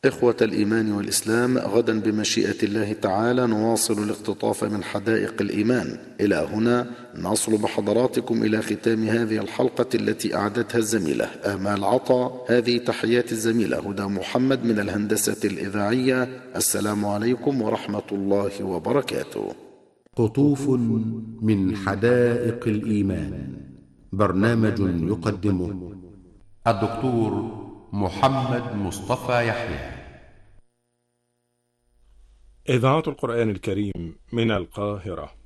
إخوة الإيمان والإسلام، غدا بمشيئة الله تعالى نواصل الاقتطاف من حدائق الإيمان. إلى هنا نصل بحضراتكم إلى ختام هذه الحلقة التي أعدتها الزميلة آمال عطا. هذه تحيات الزميلة هدى محمد من الهندسة الإذاعية. السلام عليكم ورحمة الله وبركاته. قطوف من حدائق الإيمان، برنامج يقدمه الدكتور محمد مصطفى يحيى. إذاعة القرآن الكريم من القاهرة.